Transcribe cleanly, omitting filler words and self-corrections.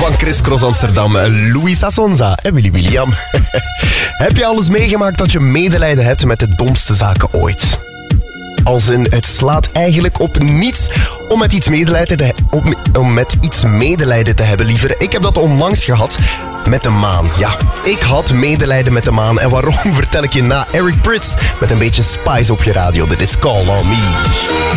van Chris Cross Amsterdam, Louisa Sonza en Willy William. Heb je alles meegemaakt dat je medelijden hebt met de domste zaken ooit? Als in, het slaat eigenlijk op niets om met iets medelijden te hebben, liever. Ik heb dat onlangs gehad met de maan. Ja, ik had medelijden met de maan. En waarom vertel ik je na Eric Prydz met een beetje spice op je radio. Dit is Call on Me.